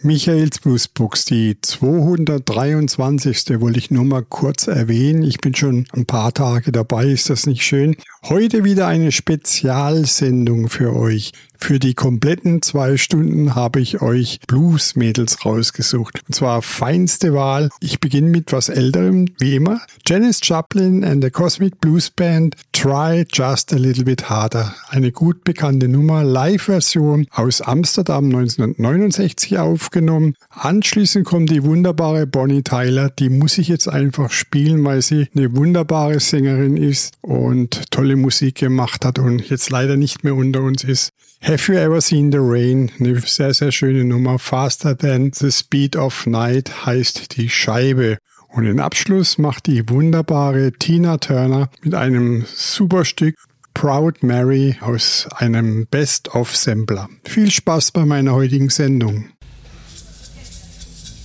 Michaels Bluesbox, die 223. wollte ich nur mal kurz erwähnen. Ich bin schon ein paar Tage dabei, ist das nicht schön? Heute wieder eine Spezialsendung für euch. Für die kompletten 2 Stunden habe ich euch Blues-Mädels rausgesucht. Und zwar feinste Wahl. Ich beginne mit was Älterem, wie immer. Janis Joplin and the Cosmic Blues Band, Try Just a Little Bit Harder. Eine gut bekannte Nummer, Live-Version aus Amsterdam 1969 aufgenommen. Anschließend kommt die wunderbare Bonnie Tyler. Die muss ich jetzt einfach spielen, weil sie eine wunderbare Sängerin ist und tolle Musik gemacht hat und jetzt leider nicht mehr unter uns ist. Have You Ever Seen the Rain? Eine sehr, sehr schöne Nummer. Faster Than the Speed of Night heißt die Scheibe. Und den Abschluss macht die wunderbare Tina Turner mit einem super Stück Proud Mary aus einem Best-of-Sampler. Viel Spaß bei meiner heutigen Sendung.